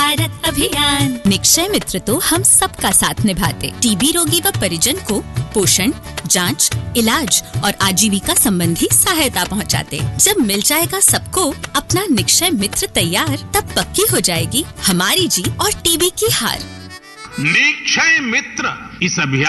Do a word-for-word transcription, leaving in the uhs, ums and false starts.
भारत अभियान। निक्षय मित्र तो हम सबका साथ निभाते, टीबी रोगी व परिजन को पोषण, जांच, इलाज और आजीविका संबंधी सहायता पहुंचाते। जब मिल जाएगा सबको अपना निक्षय मित्र तैयार, तब पक्की हो जाएगी हमारी जीत और टीबी की हार। निक्षय मित्र इस अभियान